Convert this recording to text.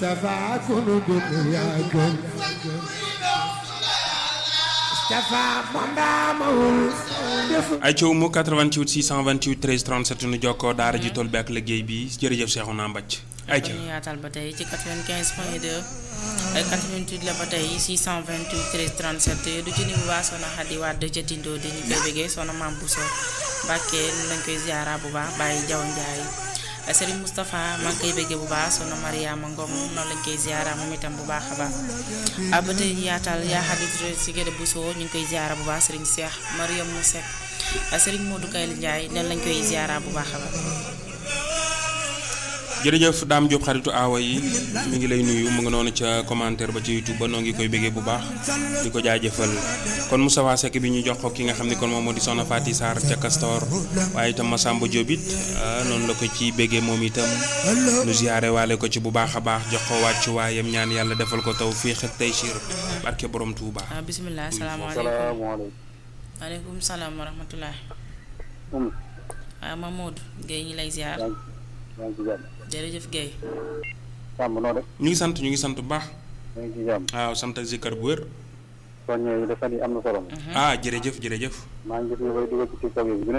ay coow mu 88 628 13 37 nu jokkoo daara ji tool bi ak liggéey bi jërëjëf Cheikhouna Mbathie ay ca ñu yaatal ba tey ci 95.2 ay 88 la ba tey 628 13 37 du ci ni bu baax soxna Xadi Wàdd ca Tindo di ñu koy bëggee soxna Maam Bousso Mbàkke nu lañ koy ziara bu baax Baye Jaw Njaay Serigne Moustapha maa ngi koy bëggee bu baax soxna Mariama Ngom noonu lañ koy ziara moom itam bu baax a baax ba tey ñu yaatal yaa Xadi si Gédé Bousso ñu ngi koy ziara bu baax Serigne Cheikh Mariam mu Seck Serigne Modou Kayli Ndiaye noonu lañ koy ziara bu baax a baax. jërëjëf Dame Diop xaritu aawa yi mi ngi lay nuyu mu ngi noonu ca commentaire ba ci YouTube ba noo ngi koy bëggee bu baax di ko jaajëfal kon Moustapha Seck bi ñu jox ko ki nga xam ne kon moom moo di soxna Faty Sarr ca Castor waaye itam Massamba Diop it noonu la ko ci bëggee moom itam nu ziyaare waale ko ci bu baax a baax jox ko wàccu waayam ñaan yàlla defal ko taw féex ak taysiir barke borom Touba. bisimilah salaamaaleykum waaleykum salaam wa rahmatulah. Mamadou Guèye ñu lay ziar. jërëjëf Guèye. ñu ngi sant bu baax. waaw sant ak zikkar bu wér. soññee yi dafa am na solo. jërëjëf. maa ngi gis nga koy dugal ci TikTok yi